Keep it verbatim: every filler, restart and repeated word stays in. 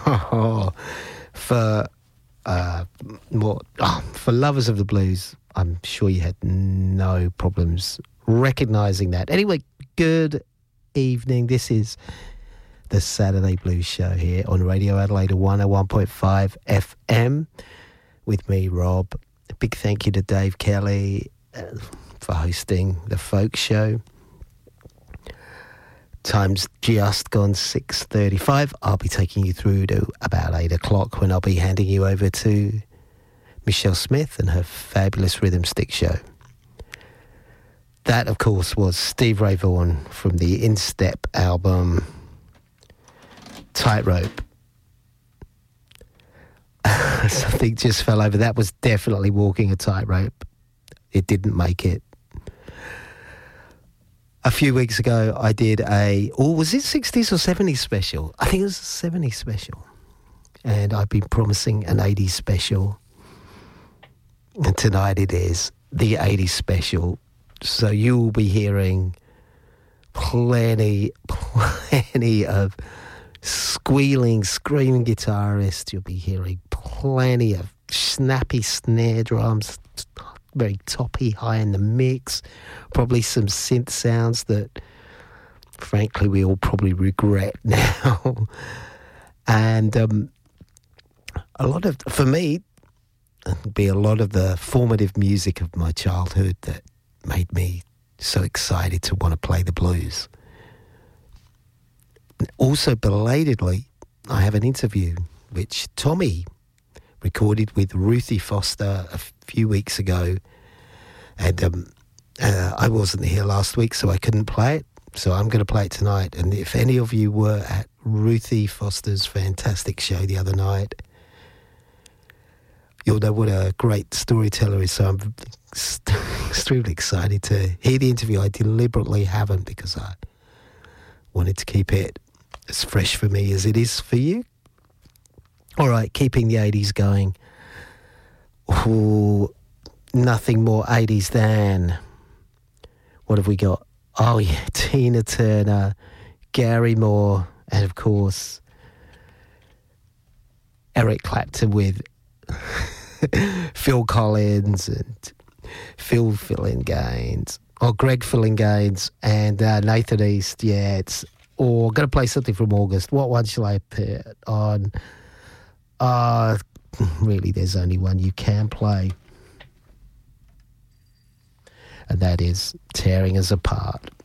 for uh, more, oh, for lovers of the blues, I'm sure you had no problems recognising that. Anyway, good evening. This is the Saturday Blues Show here on Radio Adelaide one oh one point five F M with me, Rob. A big thank you to Dave Kelly uh, for hosting the folk show. Time's just gone six thirty-five. I'll be taking you through to about eight o'clock when I'll be handing you over to Michelle Smith and her fabulous Rhythm Stick Show. That, of course, was Steve Ray Vaughan from the Instep album Tightrope. Something just fell over. That was definitely walking a tightrope. It didn't make it. A few weeks ago, I did a, or was it sixties or seventies special? I think it was a seventies special. And I've been promising an eighties special. And tonight it is the eighties special. So you will be hearing plenty, plenty of squealing, screaming guitarists. You'll be hearing plenty of snappy snare drums, very toppy, high in the mix, probably some synth sounds that, frankly, we all probably regret now. And um, a lot of, for me, it'd be a lot of the formative music of my childhood that made me so excited to want to play the blues. Also, belatedly, I have an interview which Tommy recorded with Ruthie Foster a few weeks ago, and um, uh, I wasn't here last week, so I couldn't play it, so I'm going to play it tonight. And if any of you were at Ruthie Foster's fantastic show the other night, you'll know what a great storyteller is, so I'm extremely excited to hear the interview. I deliberately haven't because I wanted to keep it as fresh for me as it is for you. All right, keeping the eighties going. Ooh, nothing more eighties than, what have we got? Oh yeah, Tina Turner, Gary Moore, and of course, Eric Clapton with Phil Collins and Phil Fillinganes, or Greg Fillinganes and uh, Nathan East. Yeah, it's, or going to play something from August. What one shall I put on? Uh, really, there's only one you can play, and that is Tearing Us Apart.